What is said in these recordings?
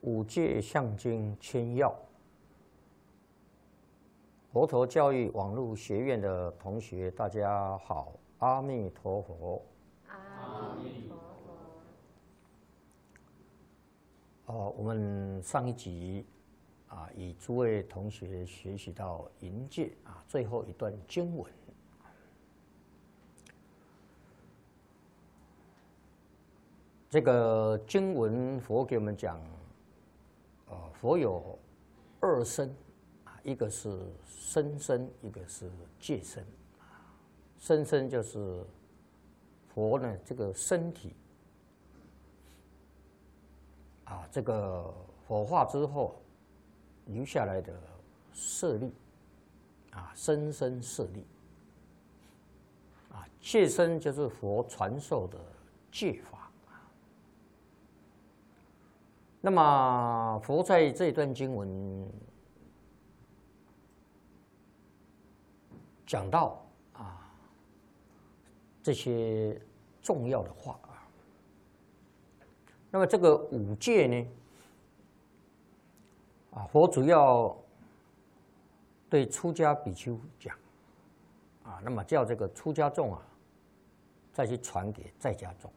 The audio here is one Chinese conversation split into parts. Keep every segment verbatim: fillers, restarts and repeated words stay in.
五戒相经千要，佛陀教育网络学院的同学，大家好，阿弥陀佛。 阿弥陀佛。哦，我们上一集啊，与诸位同学学习到淫戒啊最后一段经文。这个经文佛给我们讲，呃，佛有二身啊，一个是身身，一个是戒身。身身就是佛呢这个身体啊，这个火化之后留下来的舍利啊，身身舍利啊，戒身就是佛传授的戒法。那么佛在这段经文讲到啊这些重要的话啊，那么这个五戒呢啊，佛主要对出家比丘讲啊，那么叫这个出家众啊再去传给在家众。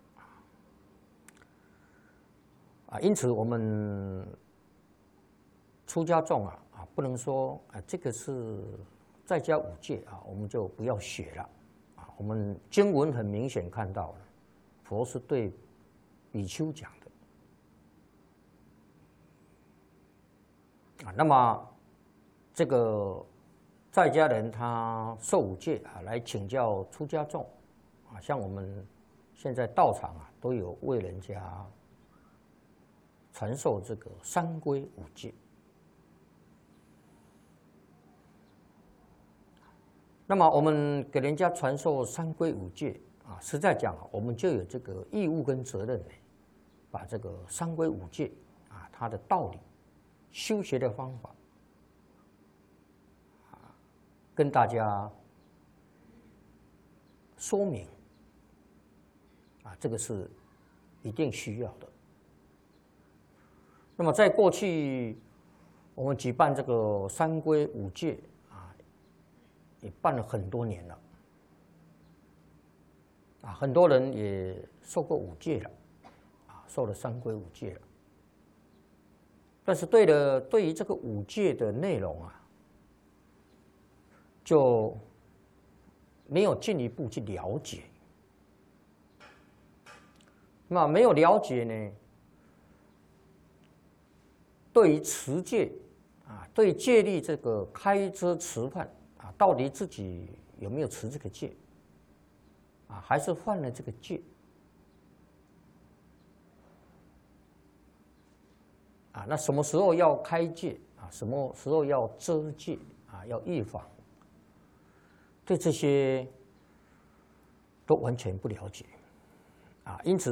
啊，因此我们出家众啊啊，不能说啊这个是在家五戒啊，我们就不要学了啊。我们经文很明显看到了，佛是对比丘讲的啊。那么这个在家人他受五戒啊，来请教出家众啊，像我们现在道场啊，都有为人家传授这个三归五戒。那么我们给人家传授三归五戒啊，实在讲啊，我们就有这个义务跟责任呢，把这个三归五戒啊，它的道理、修学的方法啊，跟大家说明啊，这个是一定需要的。那么在过去，我们举办这个三归五戒啊，也办了很多年了，啊，很多人也受过五戒了，啊，受了三归五戒了。但是对了，对于这个五戒的内容啊，就没有进一步去了解。那没有了解呢？对于持戒啊，对戒律这个开遮持犯啊，到底自己有没有持这个戒啊，还是犯了这个戒啊？那什么时候要开戒啊？什么时候要遮戒啊？要预防？对这些都完全不了解啊，因此